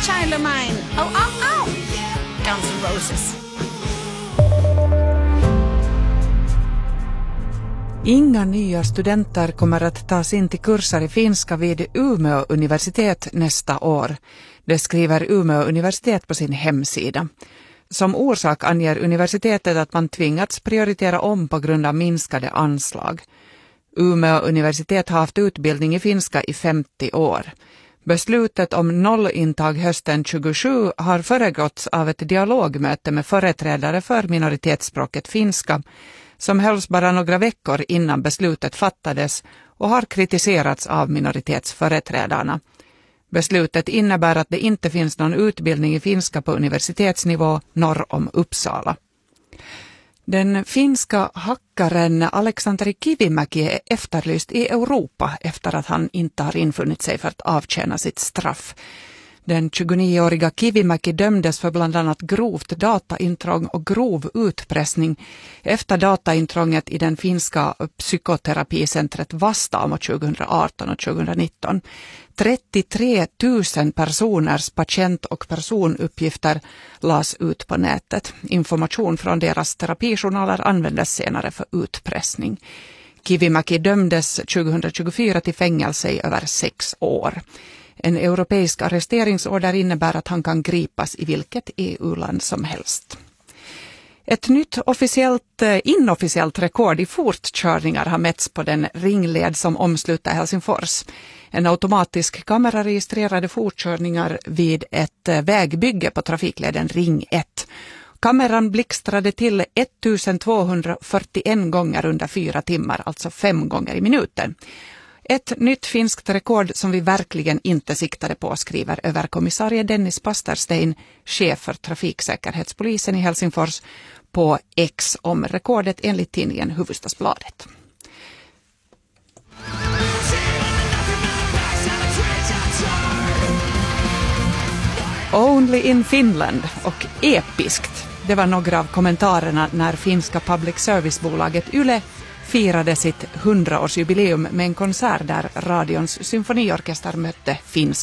child of mine. Oh, oh, oh. Guns N' Roses. Inga nya studenter kommer att tas in till kurser i finska vid Umeå universitet nästa år. Det skriver Umeå universitet på sin hemsida. Som orsak anger universitetet att man tvingats prioritera om på grund av minskade anslag. Umeå universitet har haft utbildning i finska i 50 år. Beslutet om nollintag hösten 27 har föregåtts av ett dialogmöte med företrädare för minoritetsspråket finska som hölls bara några veckor innan beslutet fattades och har kritiserats av minoritetsföreträdarna. Beslutet innebär att det inte finns någon utbildning i finska på universitetsnivå norr om Uppsala. Den finska hackaren Aleksanteri Kivimäki är efterlyst i Europa efter att han inte har infunnit sig för att avtjäna sitt straff. Den 29-åriga Kivimäki dömdes för bland annat grovt dataintrång och grov utpressning efter dataintrånget i den finska psykoterapicentret Vastaamo 2018 och 2019. 33 000 personers patient- och personuppgifter lades ut på nätet. Information från deras terapijournaler användes senare för utpressning. Kivimäki dömdes 2024 till fängelse i över 6 år. En europeisk arresteringsorder innebär att han kan gripas i vilket EU-land som helst. Ett nytt inofficiellt rekord i fortkörningar har mätts på den ringled som omsluter Helsingfors. En automatisk kamera registrerade fortkörningar vid ett vägbygge på trafikleden Ring 1. Kameran blixtrade till 1241 gånger under 4 timmar, alltså 5 gånger i minuten. Ett nytt finskt rekord som vi verkligen inte siktade på, skriver överkommissarie Dennis Pasterstein, chef för trafiksäkerhetspolisen i Helsingfors, på X om rekordet enligt tidningen Hufvudstadsbladet. Only in Finland och episkt. Det var några av kommentarerna när finska public service-bolaget Yle firade sitt 100-årsjubileum med en konsert där radions symfoniorkester mötte finsk